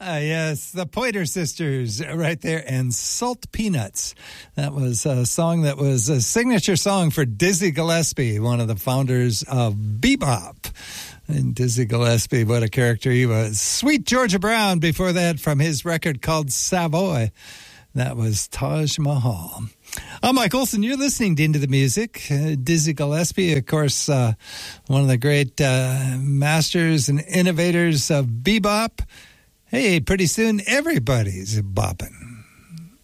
Yes, the Pointer Sisters right there, and Salt Peanuts. That was a song that was a signature song for Dizzy Gillespie, one of the founders of bebop. And Dizzy Gillespie, what a character he was. Sweet Georgia Brown before that from his record called Savoy. That was Taj Mahal. I'm Mike Olson. You're listening to Into the Music. Dizzy Gillespie, of course, one of the great masters and innovators of bebop. Hey, pretty soon everybody's bopping.